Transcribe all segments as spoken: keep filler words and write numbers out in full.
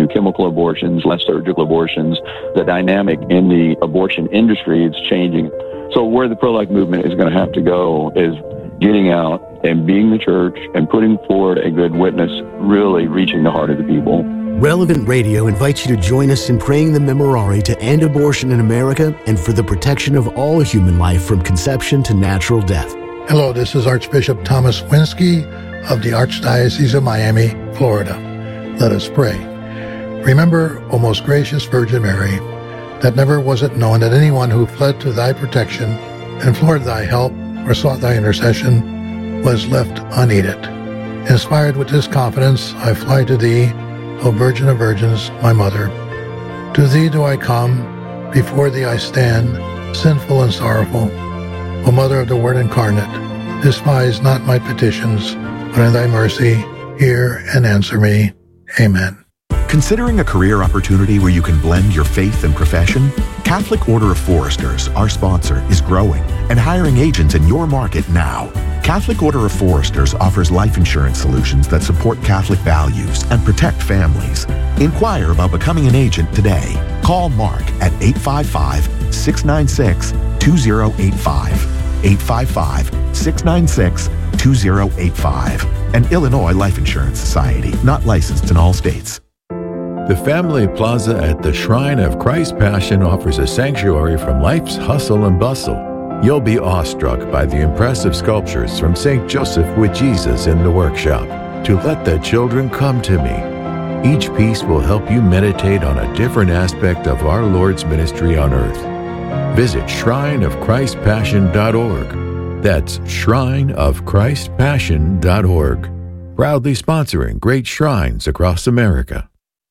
chemical abortions, less surgical abortions. The dynamic in the abortion industry is changing. So where the pro-life movement is going to have to go is getting out and being the church and putting forward a good witness, really reaching the heart of the people. Relevant Radio invites you to join us in praying the Memorare to end abortion in America and for the protection of all human life from conception to natural death. Hello, this is Archbishop Thomas Winsky of the Archdiocese of Miami, Florida. Let us pray. Remember, O most gracious Virgin Mary, that never was it known that anyone who fled to thy protection, implored thy help, or sought thy intercession was left unaided. Inspired with this confidence, I fly to thee, O Virgin of Virgins, my Mother. To thee do I come, before thee I stand, sinful and sorrowful. O Mother of the Word incarnate, despise not my petitions, but in thy mercy hear and answer me. Amen. Considering a career opportunity where you can blend your faith and profession? Catholic Order of Foresters, our sponsor, is growing and hiring agents in your market now. Catholic Order of Foresters offers life insurance solutions that support Catholic values and protect families. Inquire about becoming an agent today. Call Mark at eight five five, six nine six, two zero eight five. eight five five, six nine six, two zero eight five. An Illinois Life Insurance Society, not licensed in all states. The Family Plaza at the Shrine of Christ Passion offers a sanctuary from life's hustle and bustle. You'll be awestruck by the impressive sculptures from Saint Joseph with Jesus in the workshop, To Let the Children Come to Me. Each piece will help you meditate on a different aspect of our Lord's ministry on earth. Visit shrine of christ passion dot org. That's shrine of christ passion dot org. Proudly sponsoring great shrines across America.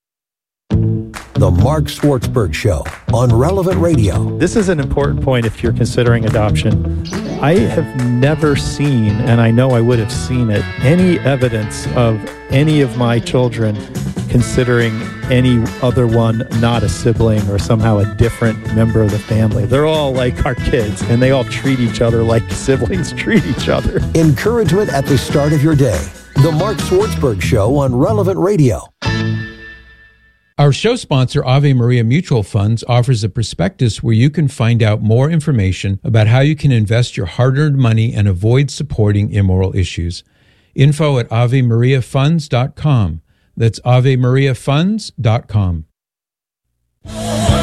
The Mark Swartzberg Show on Relevant Radio. This is an important point if you're considering adoption. I have never seen, and I know I would have seen it, any evidence of any of my children considering any other one not a sibling or somehow a different member of the family. They're all like our kids, and they all treat each other like siblings treat each other. Encouragement at the start of your day. The Mark Swartzberg Show on Relevant Radio. Our show sponsor, Ave Maria Mutual Funds, offers a prospectus where you can find out more information about how you can invest your hard-earned money and avoid supporting immoral issues. Info at ave maria funds dot com. That's ave maria funds dot com. Keeping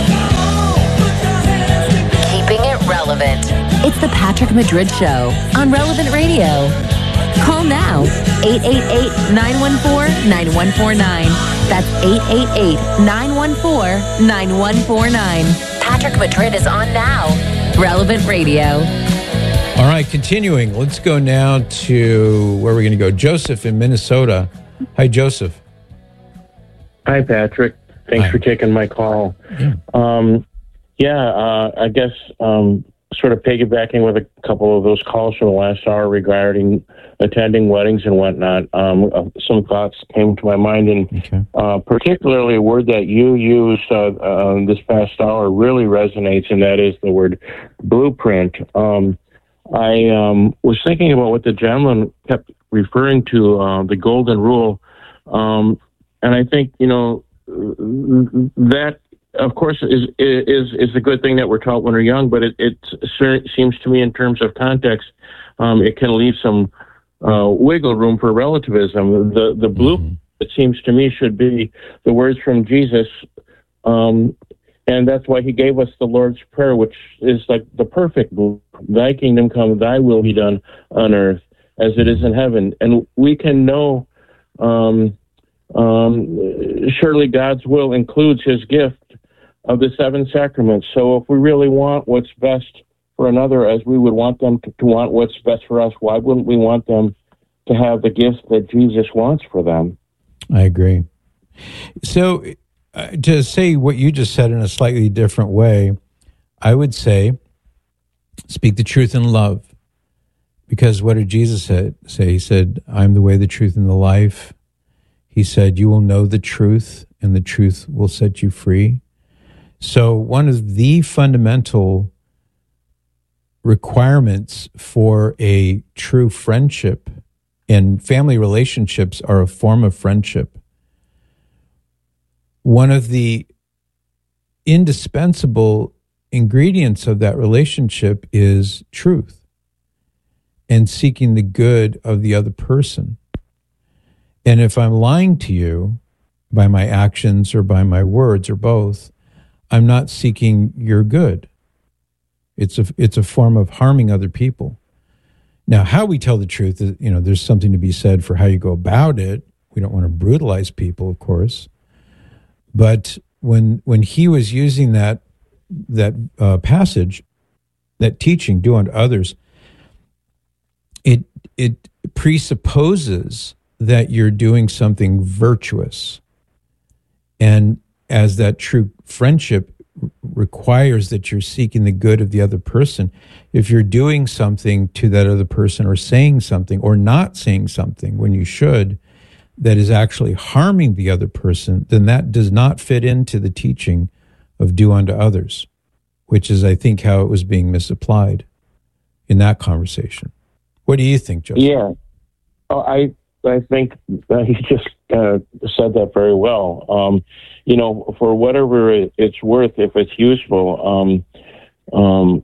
it relevant. It's the Patrick Madrid Show on Relevant Radio. Call now, eight eight eight, nine one four, nine one four nine. That's eight eight eight, nine one four, nine one four nine. Patrick Madrid is on now. Relevant Radio. All right, continuing. Let's go now to, where are we going to go? Joseph in Minnesota. Hi, Joseph. Hi, Patrick. Thanks Hi. for taking my call. Yeah, um, yeah uh, I guess um, sort of piggybacking with a couple of those calls from the last hour regarding attending weddings and whatnot, um, uh, some thoughts came to my mind, and okay. uh, particularly a word that you used uh, uh, this past hour really resonates, and that is the word blueprint. Um, I um, was thinking about what the gentleman kept referring to, uh, the golden rule, um, and I think, you know, that, of course, is is is a good thing that we're taught when we're young, but it, it seems to me, in terms of context, um, it can leave some uh, wiggle room for relativism. The the blue, mm-hmm. it seems to me, should be the words from Jesus, um, and that's why he gave us the Lord's Prayer, which is like the perfect blue. Thy kingdom come, thy will be done on earth as it is in heaven. And we can know, um, um, surely God's will includes his gift of the seven sacraments. So if we really want what's best for another as we would want them to, to want what's best for us, why wouldn't we want them to have the gifts that Jesus wants for them? I agree. So uh, to say what you just said in a slightly different way, I would say, speak the truth in love. Because what did Jesus say? He said, I'm the way, the truth, and the life. He said, you will know the truth, and the truth will set you free. So one of the fundamental requirements for a true friendship, and family relationships are a form of friendship, one of the indispensable ingredients of that relationship is truth and seeking the good of the other person. And if I'm lying to you by my actions or by my words or both, I'm not seeking your good. It's a, it's a form of harming other people. Now, how we tell the truth, is, you know, there's something to be said for how you go about it. We don't want to brutalize people, of course. But when when he was using that that uh, passage, that teaching, do unto others, it it presupposes that you're doing something virtuous. And as that true friendship requires that you're seeking the good of the other person, if you're doing something to that other person or saying something or not saying something when you should, that is actually harming the other person, then that does not fit into the teaching of do unto others, which is, I think, how it was being misapplied in that conversation. What do you think, Joseph? Yeah, oh, I I think uh, he just uh, said that very well. Um, you know, for whatever it's worth, if it's useful, um, um,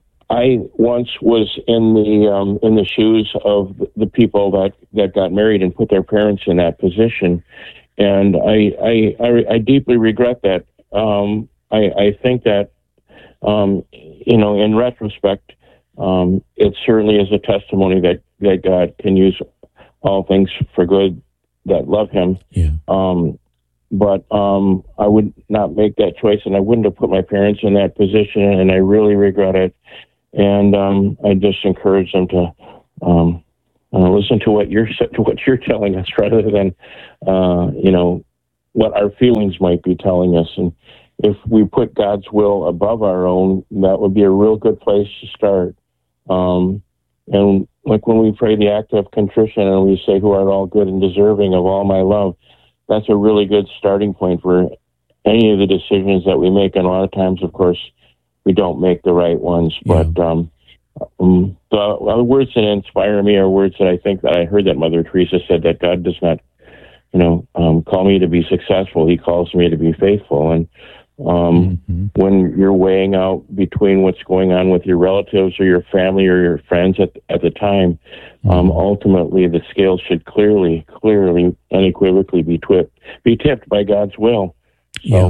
I once was in the um, in the shoes of the people that, that got married and put their parents in that position, and I I, I, I deeply regret that. Um, I, I think that um, you know, in retrospect, um, it certainly is a testimony that, that God can use all things for good that love Him. Yeah. Um, but um, I would not make that choice, and I wouldn't have put my parents in that position, and I really regret it. And um, I just encourage them to um, uh, listen to what you're to what you're telling us, rather than uh, you know, what our feelings might be telling us. And if we put God's will above our own, that would be a real good place to start. Um, and like when we pray the act of contrition and we say, "Who art all good and deserving of all my love," that's a really good starting point for any of the decisions that we make. And a lot of times, of course, we don't make the right ones. Yeah. But um, um, the, the words that inspire me are words that I think that I heard that Mother Teresa said, that God does not, you know, um, call me to be successful. He calls me to be faithful. And um, mm-hmm. when you're weighing out between what's going on with your relatives or your family or your friends at, at the time, mm-hmm. um, ultimately the scales should clearly, clearly, unequivocally be tipped, be tipped by God's will. So, yeah.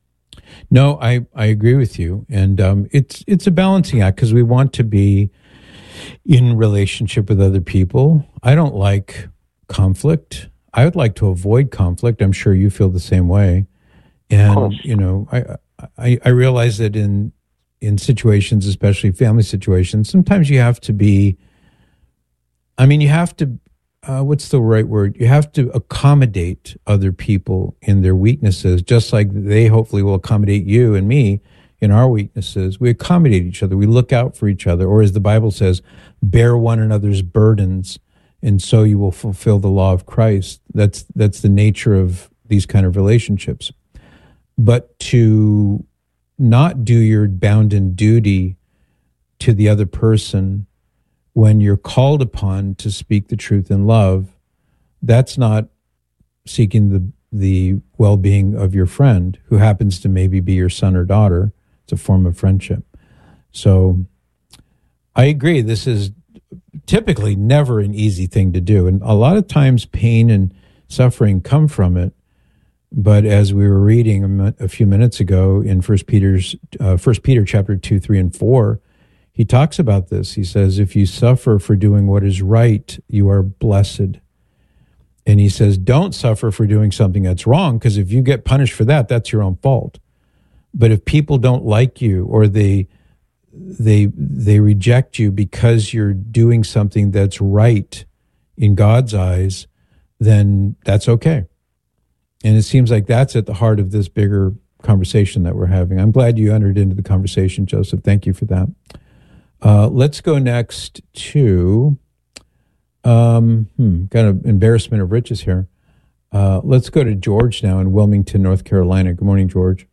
No, I, I agree with you. And um, it's it's a balancing act, because we want to be in relationship with other people. I don't like conflict. I would like to avoid conflict. I'm sure you feel the same way. And, you know, I, I I realize that in in situations, especially family situations, sometimes you have to be, I mean, you have to, uh, what's the right word? You have to accommodate other people in their weaknesses, just like they hopefully will accommodate you and me in our weaknesses. We accommodate each other. We look out for each other. Or as the Bible says, bear one another's burdens, and so you will fulfill the law of Christ. That's that's the nature of these kind of relationships. But to not do your bounden duty to the other person when you're called upon to speak the truth in love, that's not seeking the the well-being of your friend, who happens to maybe be your son or daughter. It's a form of friendship. So I agree. This is typically never an easy thing to do. And a lot of times pain and suffering come from it. But as we were reading a few minutes ago in First Peter's uh, First Peter chapter two, three, and four, he talks about this. He says, "If you suffer for doing what is right, you are blessed." And he says, "Don't suffer for doing something that's wrong, because if you get punished for that, that's your own fault. But if people don't like you, or they they they reject you because you're doing something that's right in God's eyes, then that's okay." And it seems like that's at the heart of this bigger conversation that we're having. I'm glad you entered into the conversation, Joseph. Thank you for that. Uh, let's go next to, um, hmm, got an embarrassment of riches here. Uh, let's go to George now in Wilmington, North Carolina. Good morning, George.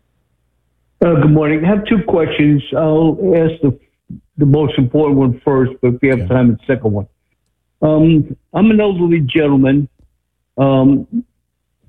Uh, good morning. I have two questions. I'll ask the the most important one first, but if we have yeah. time, the second one. Um, I'm an elderly gentleman. Um,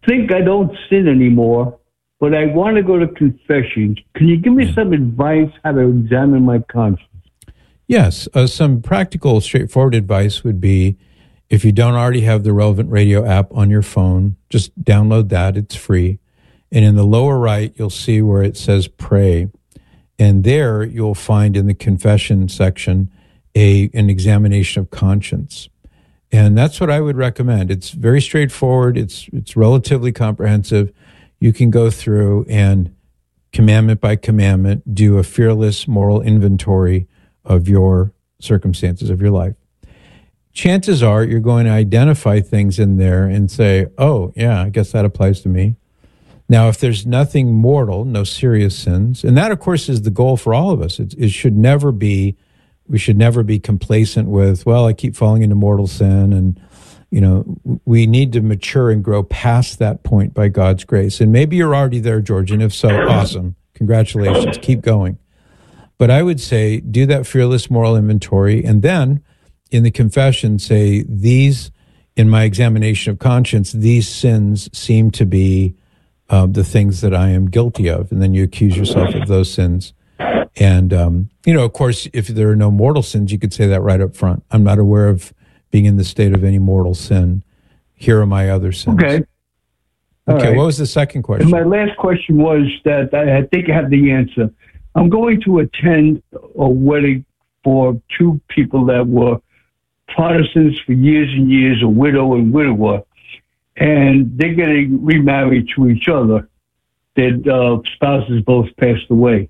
think I don't sin anymore, but I want to go to confession. Can you give me yeah. some advice how to examine my conscience? Yes. Uh, some practical, straightforward advice would be, if you don't already have the Relevant Radio app on your phone, just download that. It's free. And in the lower right, you'll see where it says pray. And there you'll find in the confession section a an examination of conscience. And that's what I would recommend. It's very straightforward. It's it's relatively comprehensive. You can go through and commandment by commandment do a fearless moral inventory of your circumstances of your life. Chances are you're going to identify things in there and say, oh, yeah, I guess that applies to me. Now, if there's nothing mortal, no serious sins, and that, of course, is the goal for all of us. It, it should never be, we should never be complacent with, well, I keep falling into mortal sin. And, you know, we need to mature and grow past that point by God's grace. And maybe you're already there, George, and if so, awesome. Congratulations. Keep going. But I would say do that fearless moral inventory, and then in the confession say, these, in my examination of conscience, these sins seem to be uh, the things that I am guilty of. And then you accuse yourself of those sins. And, um, you know, of course, if there are no mortal sins, you could say that right up front. I'm not aware of being in the state of any mortal sin. Here are my other sins. Okay. All okay, right. What was the second question? And my last question was that I, I think I have the answer. I'm going to attend a wedding for two people that were Protestants for years and years, a widow and widower, and they're getting remarried to each other. Their uh, spouses both passed away.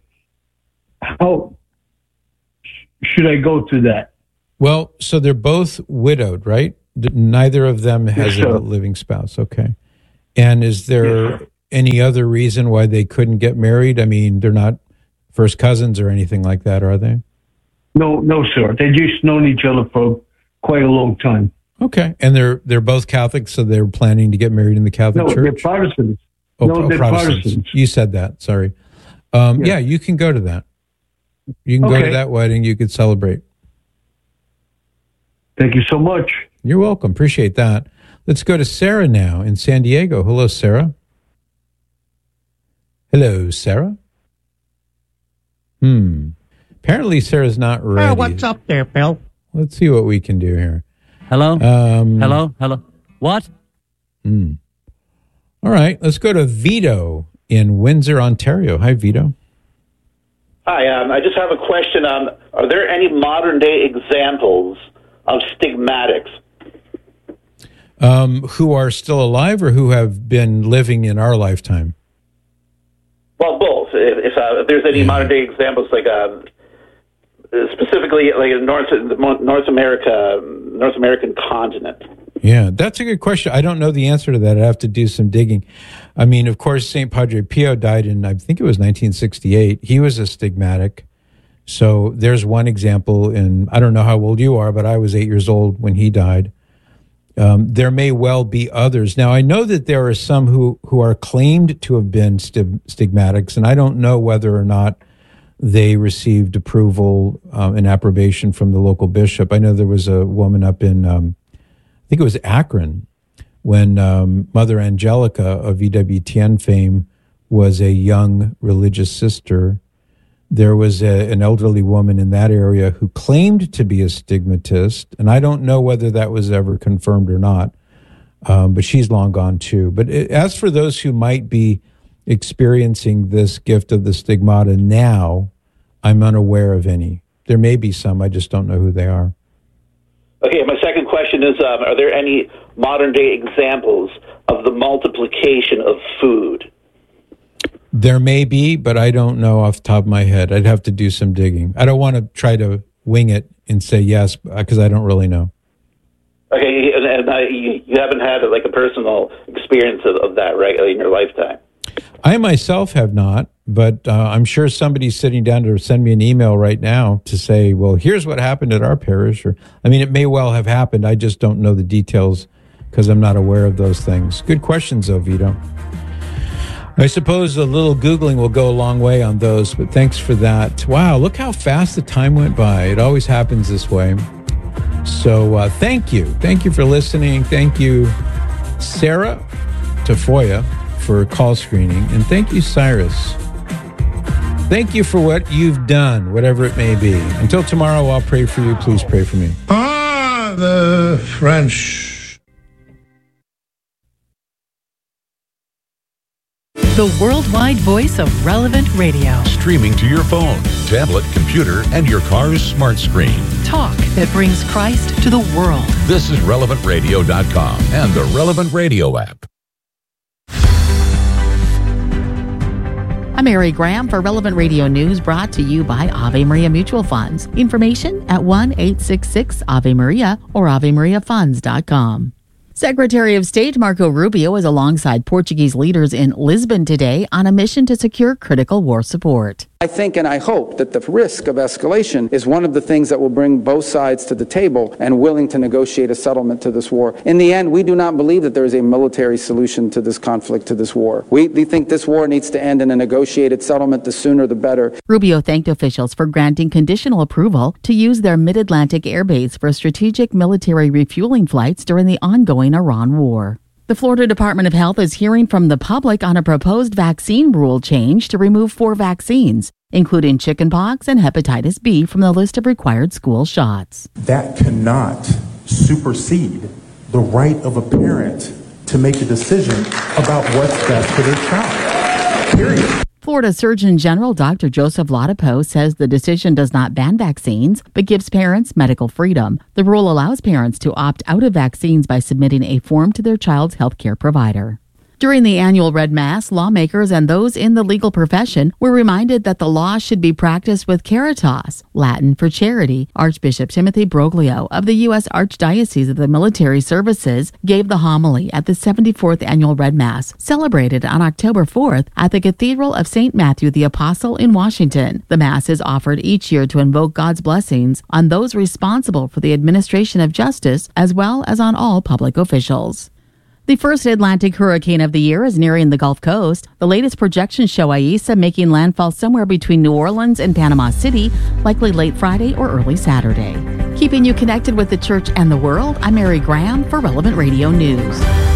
How should I go to that? Well, so they're both widowed, right? Neither of them has yes, a living spouse. Okay. And is there yes, any other reason why they couldn't get married? I mean, they're not first cousins or anything like that, are they? No, no, sir. They just known each other for quite a long time. Okay. And they're they're both Catholics, so they're planning to get married in the Catholic no, Church? They're Protestants. Oh, no, they're Protestants. Protestants. You said that. Sorry. Um, yes. Yeah, you can go to that. You can okay. go to that wedding. You could celebrate. Thank you so much. You're welcome. Appreciate that. Let's go to Sarah now in San Diego. Hello, Sarah. Hello, Sarah. Hmm. Apparently, Sarah's not ready. Oh, what's up there, Bill? Let's see what we can do here. Hello? Um, Hello? Hello? What? Hmm. All right. Let's go to Vito in Windsor, Ontario. Hi, Vito. Hi. Um, I just have a question. Um, are there any modern-day examples of stigmatics? Um, who are still alive or who have been living in our lifetime? Well, both. If, if, uh, if there's any yeah. modern-day examples, like uh, specifically like in North North America, North American continent. Yeah, that's a good question. I don't know the answer to that. I'd have to do some digging. I mean, of course, Saint Padre Pio died in, I think it was nineteen sixty-eight. He was a stigmatic. So there's one example in, I don't know how old you are, but I was eight years old when he died. Um, there may well be others. Now, I know that there are some who, who are claimed to have been st- stigmatics, and I don't know whether or not they received approval um, and approbation from the local bishop. I know there was a woman up in, um, I think it was Akron, when um, Mother Angelica of E W T N fame was a young religious sister. There was a, an elderly woman in that area who claimed to be a stigmatist, and I don't know whether that was ever confirmed or not, um, but she's long gone too. But it, as for those who might be experiencing this gift of the stigmata now, I'm unaware of any. There may be some, I just don't know who they are. Okay, my second question is, um, are there any modern-day examples of the multiplication of food? There may be, but I don't know off the top of my head. I'd have to do some digging. I don't want to try to wing it and say yes, because I don't really know. Okay, and, and uh, you, you haven't had like a personal experience of, of that, right, in your lifetime? I myself have not, but uh, I'm sure somebody's sitting down to send me an email right now to say, well, here's what happened at our parish. Or, I mean, it may well have happened. I just don't know the details because I'm not aware of those things. Good questions, though, Vito. I suppose a little Googling will go a long way on those, but thanks for that. Wow, look how fast the time went by. It always happens this way. So uh, thank you. Thank you for listening. Thank you, Sarah. Tafoya for call screening. And thank you, Cyrus. Thank you for what you've done, whatever it may be. Until tomorrow, I'll pray for you. Please pray for me. Ah, the French. The worldwide voice of Relevant Radio. Streaming to your phone, tablet, computer, and your car's smart screen. Talk that brings Christ to the world. This is relevant radio dot com and the Relevant Radio app. I'm Mary Graham for Relevant Radio News, brought to you by Ave Maria Mutual Funds. Information at one eight six six Ave Maria or ave maria funds dot com. Secretary of State Marco Rubio is alongside Portuguese leaders in Lisbon today on a mission to secure critical war support. I think and I hope that the risk of escalation is one of the things that will bring both sides to the table and willing to negotiate a settlement to this war. In the end, we do not believe that there is a military solution to this conflict, to this war. We, we think this war needs to end in a negotiated settlement. The sooner the better. Rubio thanked officials for granting conditional approval to use their Mid-Atlantic airbase for strategic military refueling flights during the ongoing Iran war. The Florida Department of Health is hearing from the public on a proposed vaccine rule change to remove four vaccines, including chickenpox and hepatitis B, from the list of required school shots. That cannot supersede the right of a parent to make a decision about what's best for their child. Period. Florida Surgeon General Doctor Joseph Ladapo says the decision does not ban vaccines, but gives parents medical freedom. The rule allows parents to opt out of vaccines by submitting a form to their child's health care provider. During the annual Red Mass, lawmakers and those in the legal profession were reminded that the law should be practiced with caritas, Latin for charity. Archbishop Timothy Broglio of the U S Archdiocese of the Military Services gave the homily at the seventy-fourth Annual Red Mass, celebrated on October fourth at the Cathedral of Saint Matthew the Apostle in Washington. The Mass is offered each year to invoke God's blessings on those responsible for the administration of justice, as well as on all public officials. The first Atlantic hurricane of the year is nearing the Gulf Coast. The latest projections show Aisa making landfall somewhere between New Orleans and Panama City, likely late Friday or early Saturday. Keeping you connected with the church and the world, I'm Mary Graham for Relevant Radio News.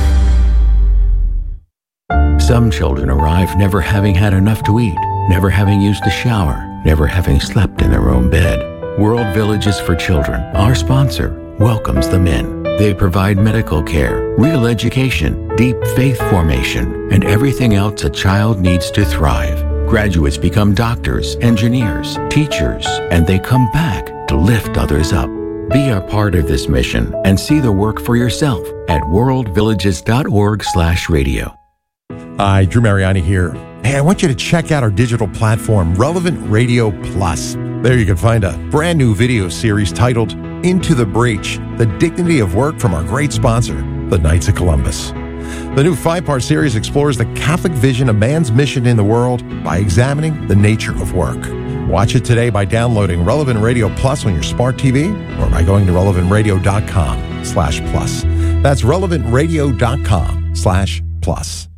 Some children arrive never having had enough to eat, never having used a shower, never having slept in their own bed. World Villages for Children, our sponsor, welcomes them in. They provide medical care, real education, deep faith formation, and everything else a child needs to thrive. Graduates become doctors, engineers, teachers, and they come back to lift others up. Be a part of this mission and see the work for yourself at world villages dot org slash radio. Hi, Drew Mariani here. Hey, I want you to check out our digital platform, Relevant Radio Plus. There you can find a brand new video series titled Into the Breach, The Dignity of Work from our great sponsor, the Knights of Columbus. The new five-part series explores the Catholic vision of man's mission in the world by examining the nature of work. Watch it today by downloading Relevant Radio Plus on your smart T V or by going to relevant radio dot com slash plus. That's relevant radio dot com slash plus.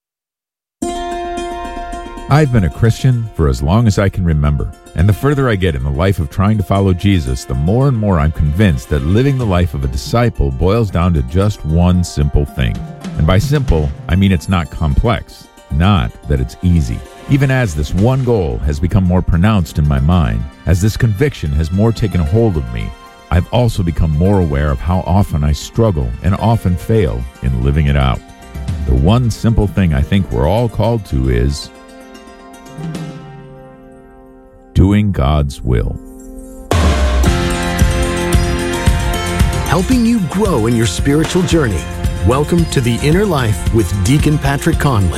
I've been a Christian for as long as I can remember, and the further I get in the life of trying to follow Jesus, the more and more I'm convinced that living the life of a disciple boils down to just one simple thing. And by simple, I mean it's not complex, not that it's easy. Even as this one goal has become more pronounced in my mind, as this conviction has more taken hold of me, I've also become more aware of how often I struggle and often fail in living it out. The one simple thing I think we're all called to is doing God's will. Helping you grow in your spiritual journey. Welcome to The Inner Life with Deacon Patrick Conley.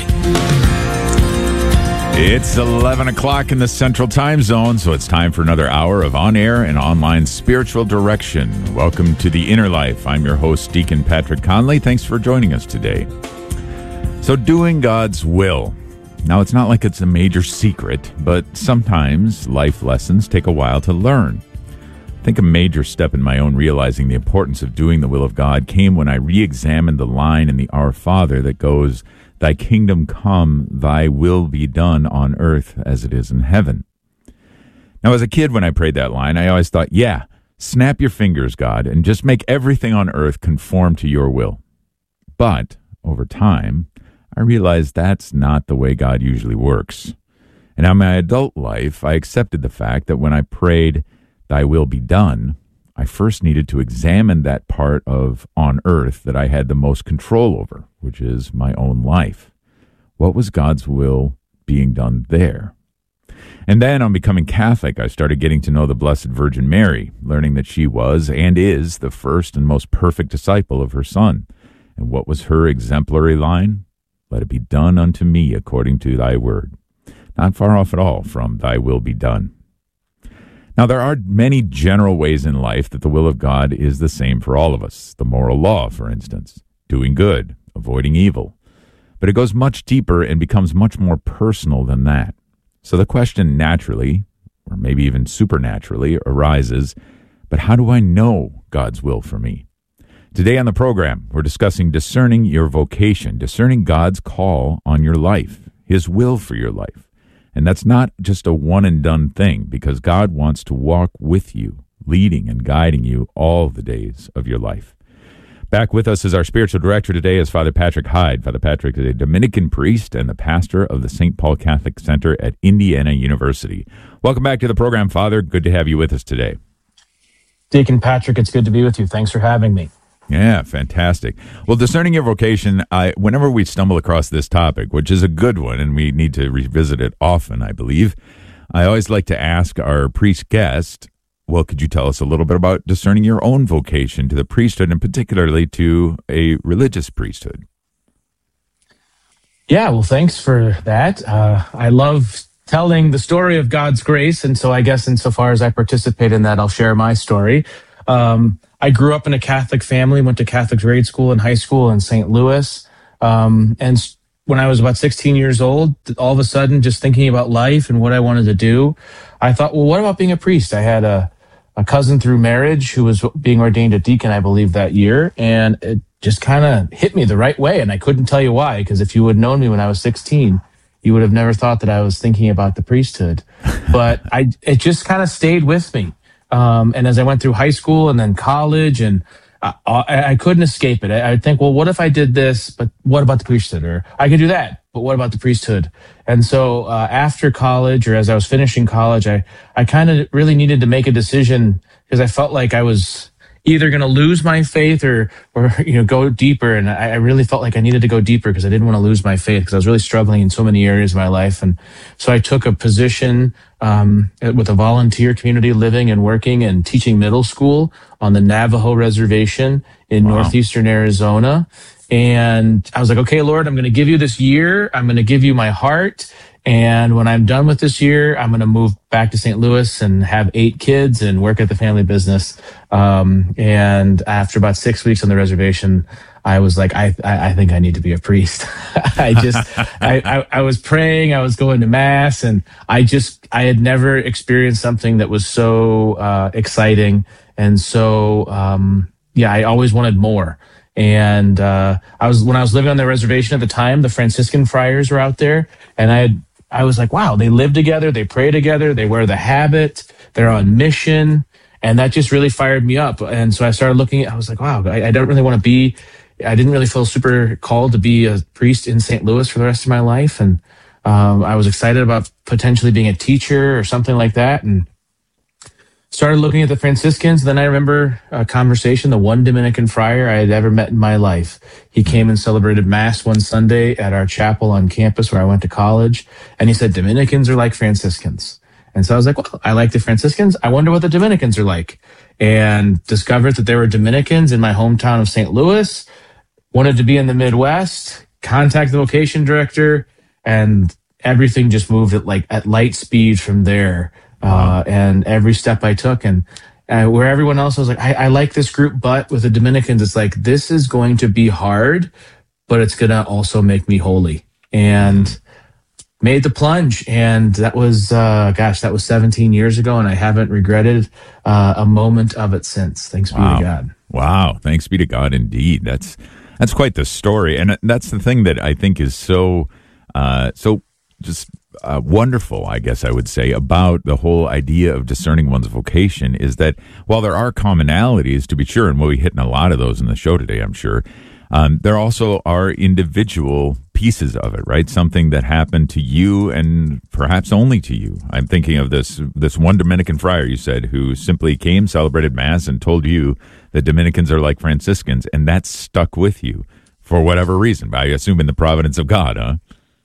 It's eleven o'clock in the Central Time Zone, so it's time for another hour of on-air and online spiritual direction. Welcome to The Inner Life. I'm your host, Deacon Patrick Conley. Thanks for joining us today. So, doing God's will. Now, it's not like it's a major secret, but sometimes life lessons take a while to learn. I think a major step in my own realizing the importance of doing the will of God came when I re-examined the line in the Our Father that goes, "Thy kingdom come, thy will be done on earth as it is in heaven." Now, as a kid, when I prayed that line, I always thought, yeah, snap your fingers, God, and just make everything on earth conform to your will. But over time, I realized that's not the way God usually works. And in my adult life, I accepted the fact that when I prayed, "Thy will be done," I first needed to examine that part of on earth that I had the most control over, which is my own life. What was God's will being done there? And then on becoming Catholic, I started getting to know the Blessed Virgin Mary, learning that she was and is the first and most perfect disciple of her Son. And what was her exemplary line? "Let it be done unto me according to thy word." Not far off at all from "thy will be done." Now, there are many general ways in life that the will of God is the same for all of us. The moral law, for instance, doing good, avoiding evil. But it goes much deeper and becomes much more personal than that. So the question naturally, or maybe even supernaturally, arises, but how do I know God's will for me? Today on the program, we're discussing discerning your vocation, discerning God's call on your life, His will for your life. And that's not just a one-and-done thing, because God wants to walk with you, leading and guiding you all the days of your life. Back with us as our spiritual director today is Father Patrick Hyde. Father Patrick is a Dominican priest and the pastor of the Saint Paul Catholic Center at Indiana University. Welcome back to the program, Father. Good to have you with us today. Deacon Patrick, it's good to be with you. Thanks for having me. Yeah, fantastic. Well, discerning your vocation, I, whenever we stumble across this topic, which is a good one, and we need to revisit it often, I believe, I always like to ask our priest guest, well, could you tell us a little bit about discerning your own vocation to the priesthood, and particularly to a religious priesthood? Yeah, well, thanks for that. Uh, I love telling the story of God's grace, and so I guess insofar as I participate in that, I'll share my story. Um, I grew up in a Catholic family, went to Catholic grade school and high school in Saint Louis, um, and when I was about sixteen years old, all of a sudden, just thinking about life and what I wanted to do, I thought, well, what about being a priest? I had a a cousin through marriage who was being ordained a deacon, I believe, that year. And it just kind of hit me the right way. And I couldn't tell you why, because if you had known me when I was sixteen, you would have never thought that I was thinking about the priesthood. But I, it just kind of stayed with me. Um, and as I went through high school and then college, and I, I, I couldn't escape it. I, I'd think, well, what if I did this, but what about the priesthood? Or I could do that, but what about the priesthood? And so uh, after college, or as I was finishing college, I, I kind of really needed to make a decision, because I felt like I was either going to lose my faith or, or you know, go deeper. And I, I really felt like I needed to go deeper because I didn't want to lose my faith, because I was really struggling in so many areas of my life. And so I took a position um, with a volunteer community, living and working and teaching middle school on the Navajo Reservation in wow. northeastern Arizona. And I was like, okay, Lord, I'm going to give you this year. I'm going to give you my heart. And when I'm done with this year, I'm going to move back to Saint Louis and have eight kids and work at the family business. Um, and after about six weeks on the reservation, I was like, I, I, I think I need to be a priest. I just, I, I, I was praying, I was going to mass, and I just, I had never experienced something that was so uh, exciting. And so, um, yeah, I always wanted more. And uh, I was when I was living on the reservation at the time, the Franciscan friars were out there, and I had, I was like, wow, they live together, they pray together, they wear the habit, they're on mission, and that just really fired me up. And so I started looking at, I was like, wow, I, I don't really want to be, I didn't really feel super called to be a priest in Saint Louis for the rest of my life, and um, I was excited about potentially being a teacher or something like that, and started looking at the Franciscans. Then I remember a conversation, the one Dominican friar I had ever met in my life. He came and celebrated Mass one Sunday at our chapel on campus where I went to college. And he said, Dominicans are like Franciscans. And so I was like, well, I like the Franciscans. I wonder what the Dominicans are like. And discovered that there were Dominicans in my hometown of Saint Louis. Wanted to be in the Midwest, contact the vocation director, and everything just moved at like at light speed from there. Uh, and every step I took, and uh, where everyone else was like, I, I like this group, but with the Dominicans, it's like, this is going to be hard, but it's going to also make me holy. And made the plunge. And that was, uh, gosh, that was seventeen years ago. And I haven't regretted uh, a moment of it since. Thanks be wow. to God. Wow. Thanks be to God. Indeed. That's, that's quite the story. And that's the thing that I think is so, uh, so just, Uh, wonderful, I guess I would say, about the whole idea of discerning one's vocation is that while there are commonalities, to be sure, and we'll be hitting a lot of those in the show today, I'm sure, Um, there also are individual pieces of it, right? Something that happened to you and perhaps only to you. I'm thinking of this this one Dominican friar, you said, who simply came, celebrated Mass, and told you that Dominicans are like Franciscans, and that stuck with you for whatever reason. I assume in the providence of God, huh?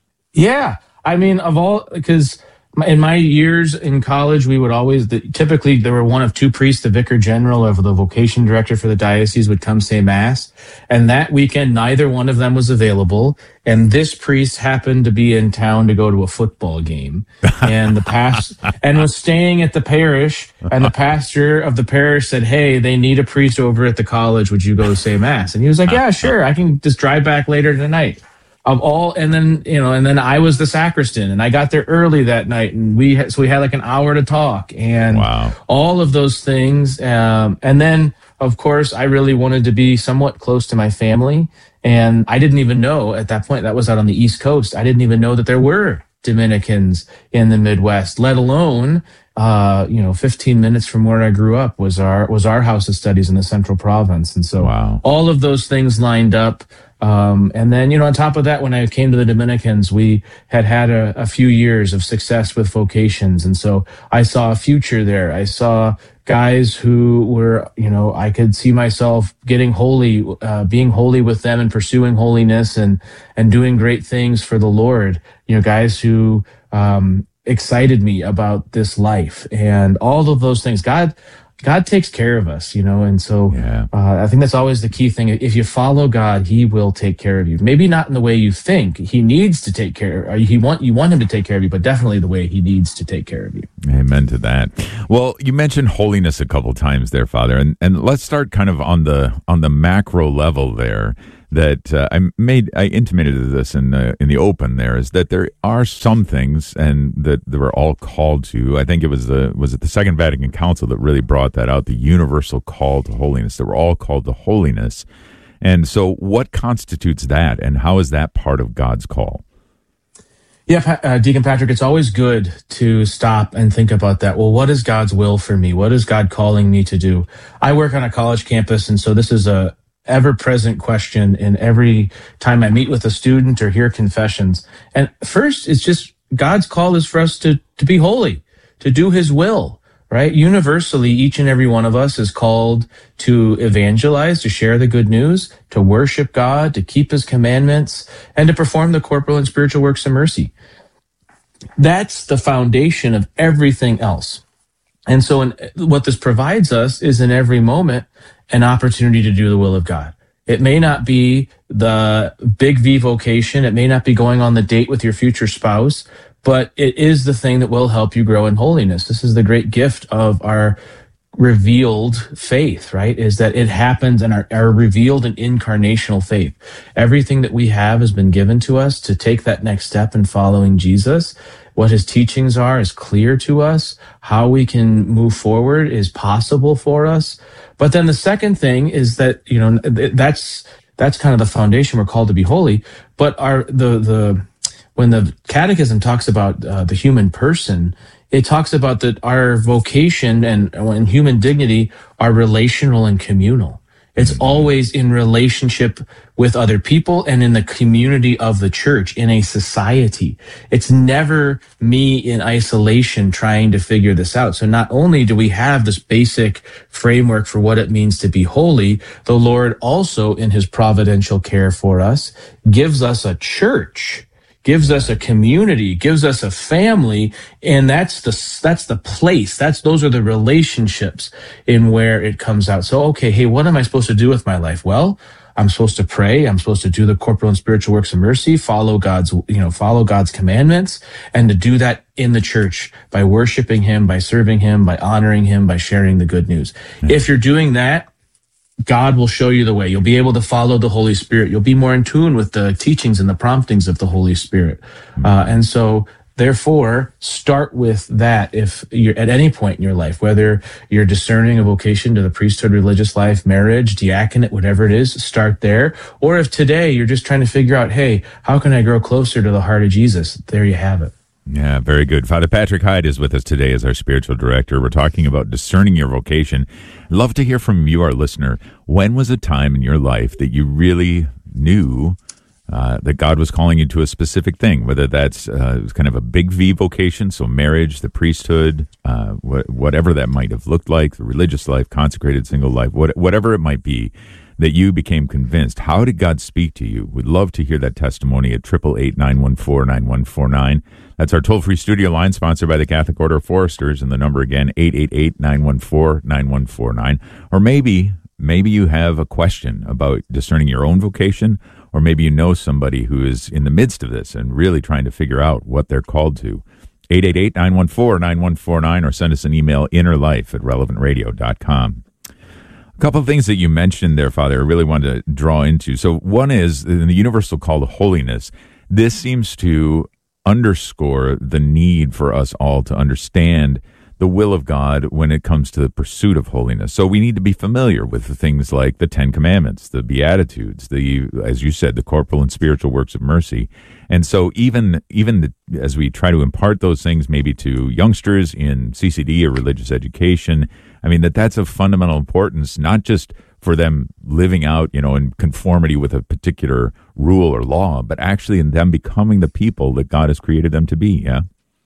Yeah. I mean, of all, because in my years in college, we would always, the, typically there were one of two priests, the vicar general or the vocation director for the diocese would come say Mass. And that weekend, neither one of them was available. And this priest happened to be in town to go to a football game. And the past, and was staying at the parish. And the pastor of the parish said, hey, they need a priest over at the college. Would you go say Mass? And he was like, yeah, sure. I can just drive back later tonight. Of all, and then, you know, and then I was the sacristan and I got there early that night and we had, so we had like an hour to talk and wow. all of those things. Um, and then of course I really wanted to be somewhat close to my family. And I didn't even know at that point, that was out on the East Coast. I didn't even know that there were Dominicans in the Midwest, let alone, uh, you know, fifteen minutes from where I grew up was our, was our house of studies in the Central Province. And so wow. all of those things lined up. Um, and then, you know, on top of that, when I came to the Dominicans, we had had a, a few years of success with vocations. And so I saw a future there. I saw guys who were, you know, I could see myself getting holy, uh, being holy with them and pursuing holiness and, and doing great things for the Lord. You know, guys who, um, excited me about this life and all of those things. God, God takes care of us, you know, and so yeah. uh, I think that's always the key thing. If you follow God, He will take care of you. Maybe not in the way you think He needs to take care of you. He want you want Him to take care of you, but definitely the way He needs to take care of you. Amen to that. Well, you mentioned holiness a couple times there, Father, and and let's start kind of on the on the macro level there. That uh, I made, I intimated this in the in the open. There is that there are some things, and that they were all called to. I think it was the was it the Second Vatican Council that really brought that out. The universal call to holiness. That we're all called to holiness. And so, what constitutes that, and how is that part of God's call? Yeah, uh, Deacon Patrick, it's always good to stop and think about that. Well, what is God's will for me? What is God calling me to do? I work on a college campus, and so this is a ever-present question in every time I meet with a student or hear confessions. And first, it's just God's call is for us to, to be holy, to do His will, right? Universally, each and every one of us is called to evangelize, to share the good news, to worship God, to keep His commandments, and to perform the corporal and spiritual works of mercy. That's the foundation of everything else. And so in, what this provides us is in every moment an opportunity to do the will of God. It may not be the big V vocation. It may not be going on the date with your future spouse, but it is the thing that will help you grow in holiness. This is the great gift of our revealed faith, right? Is that it happens in our, our revealed and incarnational faith. Everything that we have has been given to us to take that next step in following Jesus. What His teachings are is clear to us. How we can move forward is possible for us. But then the second thing is that, you know, that's, that's kind of the foundation. We're called to be holy. But our, the, the, when the catechism talks about uh, the human person, it talks about that our vocation and, and human dignity are relational and communal. It's always in relationship with other people and in the community of the church, in a society. It's never me in isolation trying to figure this out. So not only do we have this basic framework for what it means to be holy, the Lord also, in His providential care for us, gives us a church, gives us a community, gives us a family, and that's the that's the place. That's those are the relationships in where it comes out. So, okay, hey, what am I supposed to do with my life? Well, I'm supposed to pray. I'm supposed to do the corporal and spiritual works of mercy, follow God's, you know, follow God's commandments, and to do that in the church by worshiping Him, by serving Him, by honoring Him, by sharing the good news. Mm-hmm. If you're doing that, God will show you the way. You'll be able to follow the Holy Spirit. You'll be more in tune with the teachings and the promptings of the Holy Spirit. Uh, and so, therefore, start with that if you're at any point in your life, whether you're discerning a vocation to the priesthood, religious life, marriage, diaconate, whatever it is, start there. Or if today you're just trying to figure out, hey, how can I grow closer to the heart of Jesus? There you have it. Yeah, very good. Father Patrick Hyde is with us today as our spiritual director. We're talking about discerning your vocation. Love to hear from you, our listener. When was a time in your life that you really knew uh, that God was calling you to a specific thing, whether that's uh, kind of a big V vocation, so marriage, the priesthood, uh, wh- whatever that might have looked like, the religious life, consecrated single life, what- whatever it might be, that you became convinced. How did God speak to you? We'd love to hear that testimony at eight eight eight, nine one four, nine one four nine. That's our toll-free studio line, sponsored by the Catholic Order of Foresters, and the number again, eight eight eight, nine one four, nine one four nine. Or maybe, maybe you have a question about discerning your own vocation, or maybe you know somebody who is in the midst of this and really trying to figure out what they're called to. eight eight eight, nine one four, nine one four nine, or send us an email, innerlife at relevant radio dot com. A couple of things that you mentioned there, Father, I really wanted to draw into. So one is in the universal call to holiness. This seems to underscore the need for us all to understand the will of God when it comes to the pursuit of holiness. So we need to be familiar with the things like the Ten Commandments, the Beatitudes, the, as you said, the corporal and spiritual works of mercy. And so even, even the, as we try to impart those things maybe to youngsters in C C D or religious education, I mean, that that's of fundamental importance, not just for them living out, you know, in conformity with a particular rule or law, but actually in them becoming the people that God has created them to be. Yeah.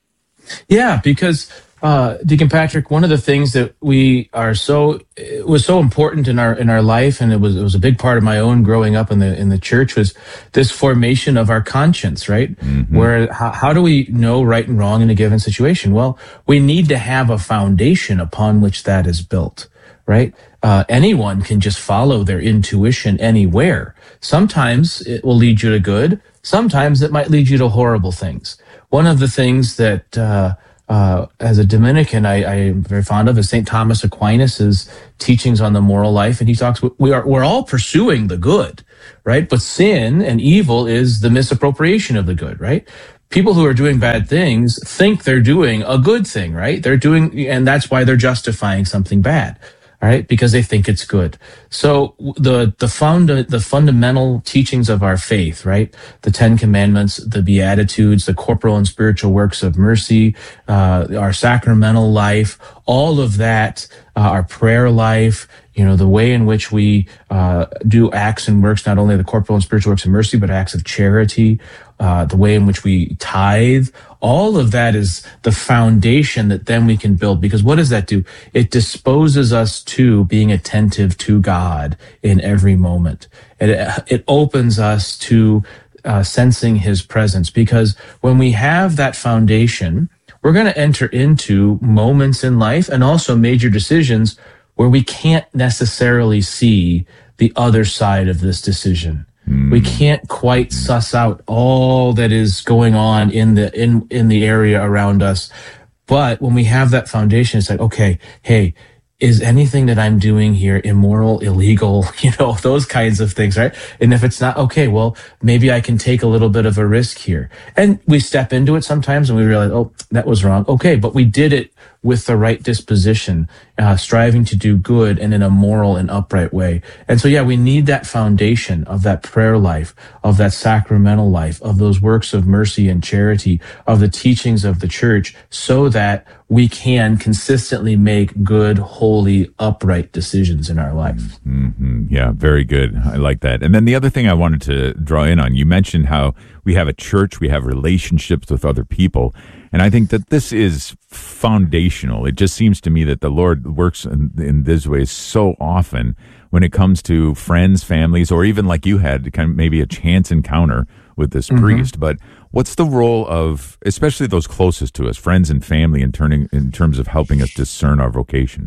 Yeah, because uh, Deacon Patrick, one of the things that we are so it was so important in our in our life, and it was it was a big part of my own growing up in the in the church, was this formation of our conscience, right? Mm-hmm. Where how, how do we know right and wrong in a given situation? Well, we need to have a foundation upon which that is built, right? Uh, anyone can just follow their intuition anywhere. Sometimes it will lead you to good. Sometimes it might lead you to horrible things. One of the things that, uh, uh, as a Dominican, I, I am very fond of is Saint Thomas Aquinas's teachings on the moral life. And he talks, we are, we're all pursuing the good, right? But sin and evil is the misappropriation of the good, right? People who are doing bad things think they're doing a good thing, right? They're doing, and that's why they're justifying something bad. All right, because they think it's good. So the the found the fundamental teachings of our faith, right? The Ten Commandments, the Beatitudes, the corporal and spiritual works of mercy, uh, our sacramental life, all of that, uh, our prayer life, you know, the way in which we uh, do acts and works, not only the corporal and spiritual works of mercy, but acts of charity, uh, the way in which we tithe. All of that is the foundation that then we can build. Because what does that do? It disposes us to being attentive to God in every moment. It, it opens us to uh, sensing his presence. Because when we have that foundation, we're going to enter into moments in life and also major decisions where we can't necessarily see the other side of this decision. Mm. We can't quite suss out all that is going on in the in in the area around us. But when we have that foundation, it's like, okay, hey, is anything that I'm doing here immoral, illegal, you know, those kinds of things, right? And if it's not, okay, well, maybe I can take a little bit of a risk here. And we step into it sometimes and we realize, oh, that was wrong. Okay, but we did it with the right disposition, uh, striving to do good and in a moral and upright way. And so, yeah, we need that foundation of that prayer life, of that sacramental life, of those works of mercy and charity, of the teachings of the church, so that we can consistently make good, holy, upright decisions in our life. Mm-hmm. Yeah, very good. I like that. And then the other thing I wanted to draw in on, you mentioned how we have a church, we have relationships with other people. And I think that this is foundational. It just seems to me that the Lord works in, in this way so often when it comes to friends, families, or even like you had, kind of maybe a chance encounter with this mm-hmm. priest. But what's the role of, especially those closest to us, friends and family, in turning in terms of helping us discern our vocation?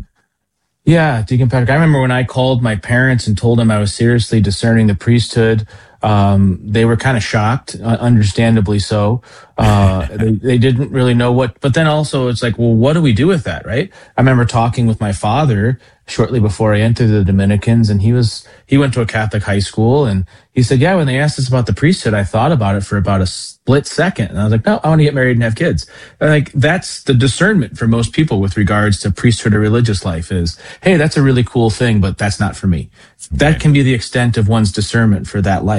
Yeah, Deacon Patrick, I remember when I called my parents and told them I was seriously discerning the priesthood. Um, they were kind of shocked, uh, understandably so. Uh, they, they didn't really know what, but then also it's like, well, what do we do with that, right? I remember talking with my father shortly before I entered the Dominicans, and he was, he went to a Catholic high school, and he said, yeah, when they asked us about the priesthood, I thought about it for about a split second. And I was like, no, I want to get married and have kids. And like, that's the discernment for most people with regards to priesthood or religious life is, hey, that's a really cool thing, but that's not for me. Okay. That can be the extent of one's discernment for that life.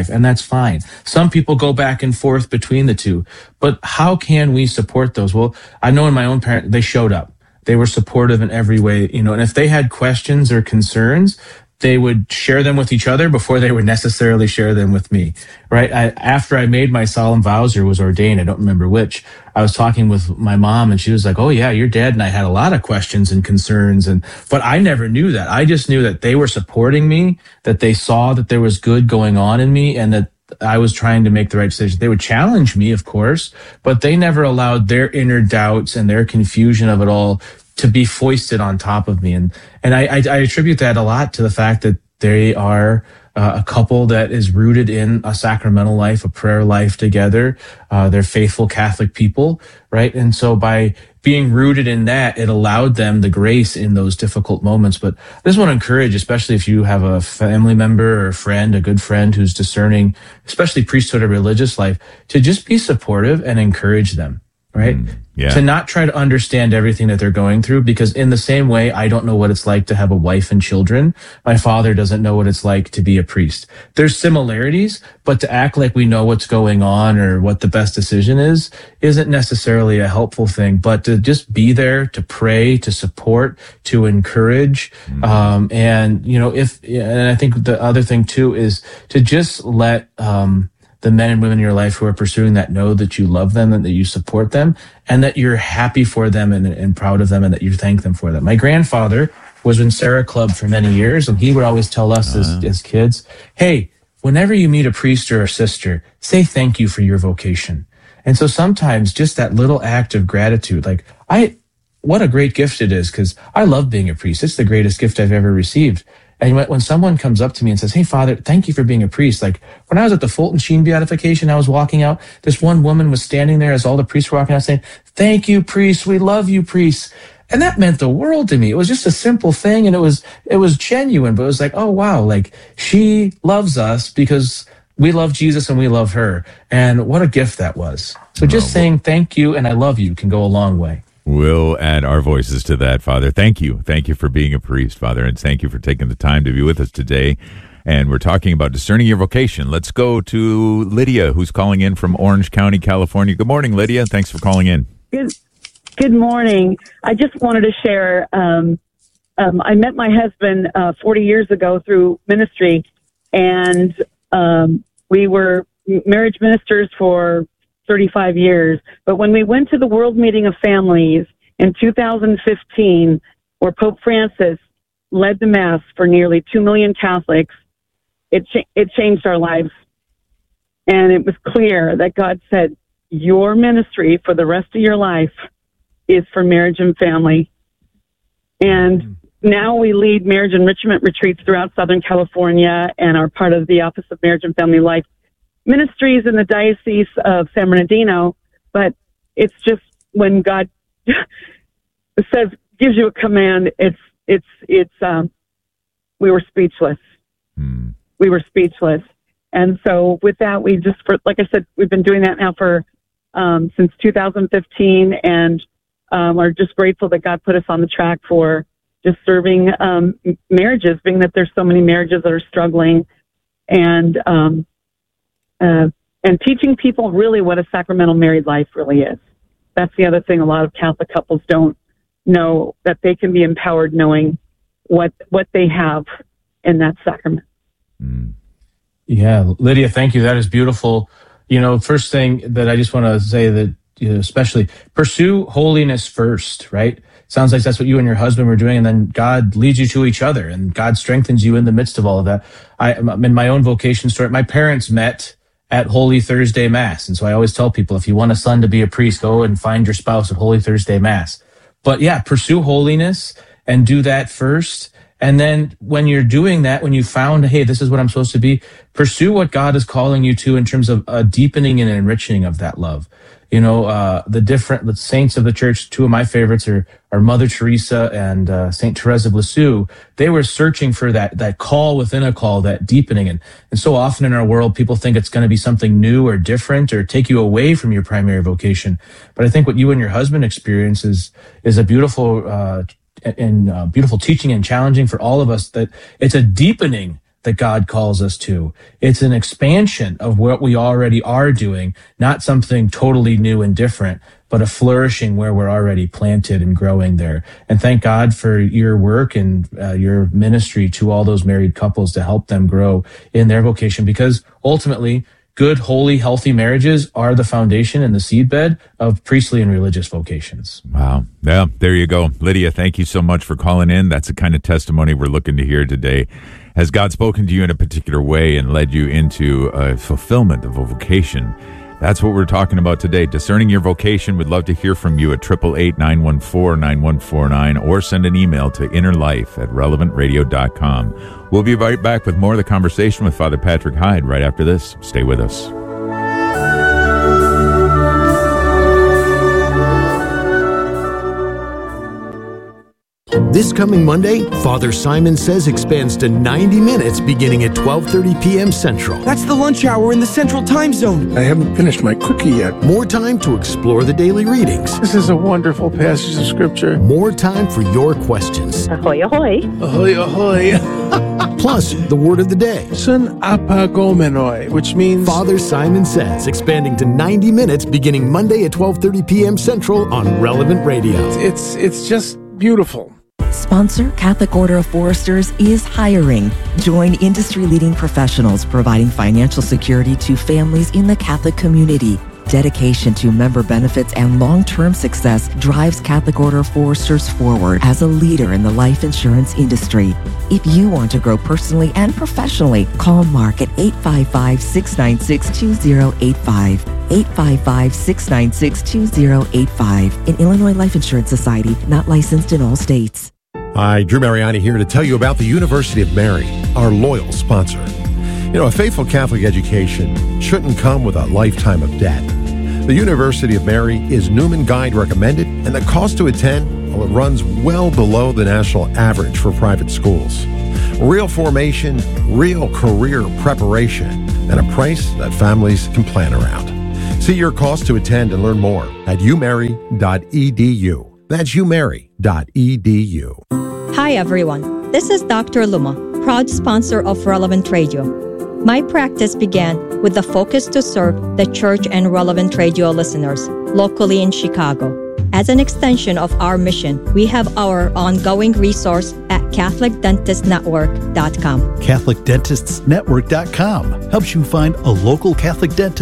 life, and that's fine. Some people go back and forth between the two, but how can we support those? Well, I know in my own parent, they showed up. They were supportive in every way, you know, and if they had questions or concerns, they would share them with each other before they would necessarily share them with me, right? I, after I made my solemn vows or was ordained, I don't remember which, I was talking with my mom and she was like, oh yeah, your dad and I had a lot of questions and concerns. And, but I never knew that. I just knew that they were supporting me, that they saw that there was good going on in me and that I was trying to make the right decision. They would challenge me, of course, but they never allowed their inner doubts and their confusion of it all to be foisted on top of me. And, and I, I, I attribute that a lot to the fact that they are uh, a couple that is rooted in a sacramental life, a prayer life together. Uh, they're faithful Catholic people, right? And so by being rooted in that, it allowed them the grace in those difficult moments. But I just want to encourage, especially if you have a family member or a friend, a good friend who's discerning, especially priesthood or religious life, to just be supportive and encourage them. Right? Mm, yeah. To not try to understand everything that they're going through, because in the same way, I don't know what it's like to have a wife and children. My father doesn't know what it's like to be a priest. There's similarities, but to act like we know what's going on or what the best decision is, isn't necessarily a helpful thing. But to just be there, to pray, to support, to encourage. Mm. Um, and, you know, if, and I think the other thing too is to just let, um, the men and women in your life who are pursuing that know that you love them and that you support them and that you're happy for them and, and proud of them and that you thank them for that. My grandfather was in Sarah Club for many years, and he would always tell us uh, as, as kids, hey, whenever you meet a priest or a sister, say thank you for your vocation. And so sometimes just that little act of gratitude, like I, what a great gift it is, because I love being a priest. It's the greatest gift I've ever received. And when someone comes up to me and says, hey, Father, thank you for being a priest. Like when I was at the Fulton Sheen beatification, I was walking out. This one woman was standing there as all the priests were walking out saying, thank you, priests. We love you, priests. And that meant the world to me. It was just a simple thing. And it was, it was genuine, but it was like, oh, wow, like she loves us because we love Jesus and we love her. And what a gift that was. So just oh, saying thank you and I love you can go a long way. We'll add our voices to that, Father. Thank you. Thank you for being a priest, Father, and thank you for taking the time to be with us today. And we're talking about discerning your vocation. Let's go to Lydia, who's calling in from Orange County, California. Good morning, Lydia. Thanks for calling in. Good, good morning. I just wanted to share, um, um, I met my husband uh, forty years ago through ministry, and um, we were marriage ministers for thirty-five years. But when we went to the World Meeting of Families in two thousand fifteen, where Pope Francis led the Mass for nearly two million Catholics, it, cha- it changed our lives. And it was clear that God said, your ministry for the rest of your life is for marriage and family. And mm-hmm. now we lead marriage enrichment retreats throughout Southern California and are part of the Office of Marriage and Family Life Ministries in the Diocese of San Bernardino. But it's just when God says, gives you a command, it's, it's, it's, um, we were speechless. Hmm. We were speechless. And so with that, we just, for, like I said, we've been doing that now for, um, since two thousand fifteen, and, um, are just grateful that God put us on the track for just serving, um, marriages, being that there's so many marriages that are struggling, and, um, Uh, and teaching people really what a sacramental married life really is. That's the other thing a lot of Catholic couples don't know, that they can be empowered knowing what what they have in that sacrament. Mm. Yeah, Lydia, thank you. That is beautiful. You know, first thing that I just want to say that, you know, especially pursue holiness first, right? Sounds like that's what you and your husband were doing, and then God leads you to each other, and God strengthens you in the midst of all of that. I, in my own vocation story, my parents met at Holy Thursday Mass. And so I always tell people, if you want a son to be a priest, go and find your spouse at Holy Thursday Mass. But yeah, pursue holiness and do that first. And then when you're doing that, when you found, hey, this is what I'm supposed to be, pursue what God is calling you to in terms of a deepening and enriching of that love. You know, uh, the different the saints of the church, two of my favorites are, are Mother Teresa and uh, Saint Therese of Lisieux. They were searching for that that call within a call, that deepening. And, and so often in our world, people think it's going to be something new or different or take you away from your primary vocation. But I think what you and your husband experience is, is a beautiful uh, and uh, beautiful teaching and challenging for all of us, that it's a deepening that God calls us to. It's an expansion of what we already are doing, not something totally new and different, but a flourishing where we're already planted and growing there. And thank God for your work and uh, your ministry to all those married couples to help them grow in their vocation, because ultimately, good, holy, healthy marriages are the foundation and the seedbed of priestly and religious vocations. Wow. Yeah, there you go. Lydia, thank you so much for calling in. That's the kind of testimony we're looking to hear today. Has God spoken to you in a particular way and led you into a fulfillment of a vocation? That's what we're talking about today. Discerning your vocation. We'd love to hear from you at eight eight eight, nine one four, nine one four nine or send an email to innerlife at relevant radio dot com. We'll be right back with more of the conversation with Father Patrick Hyde right after this. Stay with us. This coming Monday, Father Simon Says expands to ninety minutes beginning at twelve thirty p.m. Central. That's the lunch hour in the Central Time Zone. I haven't finished my cookie yet. More time to explore the daily readings. This is a wonderful passage of Scripture. More time for your questions. Ahoy, ahoy. Ahoy, ahoy. Plus, the word of the day. Sun apagomenoi, which means... Father Simon Says, expanding to ninety minutes beginning Monday at twelve thirty p.m. Central on Relevant Radio. It's, it's just beautiful. Sponsor Catholic Order of Foresters is hiring. Join industry-leading professionals providing financial security to families in the Catholic community. Dedication to member benefits and long-term success drives Catholic Order of Foresters forward as a leader in the life insurance industry. If you want to grow personally and professionally, call Mark at eight five five, six nine six, two zero eight five. eight five five, six nine six, two zero eight five. An Illinois Life Insurance Society, not licensed in all states. Hi, Drew Mariani here to tell you about the University of Mary, our loyal sponsor. You know, a faithful Catholic education shouldn't come with a lifetime of debt. The University of Mary is Newman Guide recommended, and the cost to attend, well, it runs well below the national average for private schools. Real formation, real career preparation, and a price that families can plan around. See your cost to attend and learn more at u mary dot e d u. That's u mary dot e d u. Hi everyone, this is Doctor Luma, proud sponsor of Relevant Radio. My practice began with the focus to serve the church and Relevant Radio listeners locally in Chicago. As an extension of our mission, we have our ongoing resource at catholic dentist network dot com. catholic dentists network dot com helps you find a local Catholic dentist